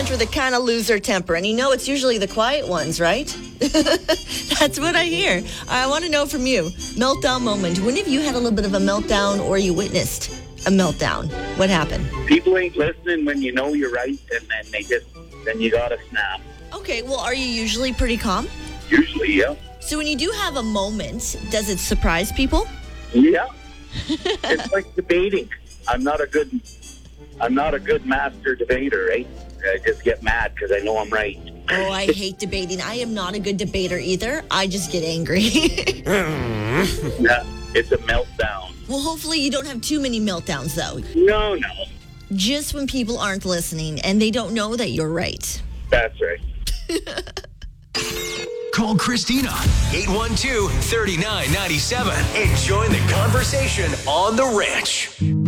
for the kind of lose their temper. And it's usually the quiet ones, right? That's what I hear. I want to know from you. Meltdown moment. When have you had a little bit of a meltdown or you witnessed a meltdown? What happened? People ain't listening when you know you're right, and then you gotta snap. Okay, well, are you usually pretty calm? Usually, yeah. So when you do have a moment, does it surprise people? Yeah. It's like debating. I'm not a good master debater, right? I just get mad because I know I'm right. Oh, I hate debating. I am not a good debater either. I just get angry. Yeah, it's a meltdown. Well, hopefully you don't have too many meltdowns, though. No. Just when people aren't listening and they don't know that you're right. That's right. Call Christina, 812-3997, and join the conversation on The Ranch.